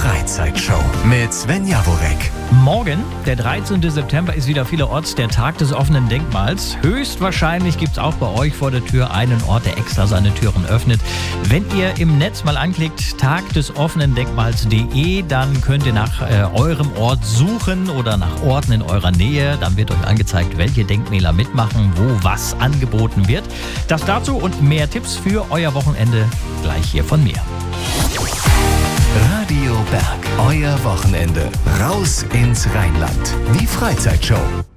Freizeitshow mit Sven Jawórek. Morgen, der 13. September, ist wieder vielerorts der Tag des offenen Denkmals. Höchstwahrscheinlich gibt es auch bei euch vor der Tür einen Ort, der extra seine Türen öffnet. Wenn ihr im Netz mal anklickt, tagdesoffenendenkmals.de, dann könnt ihr nach eurem Ort suchen oder nach Orten in eurer Nähe. Dann wird euch angezeigt, welche Denkmäler mitmachen, wo was angeboten wird. Das dazu und mehr Tipps für euer Wochenende gleich hier von mir. Radio Berg, euer Wochenende. Raus ins Rheinland. Die Freizeitshow.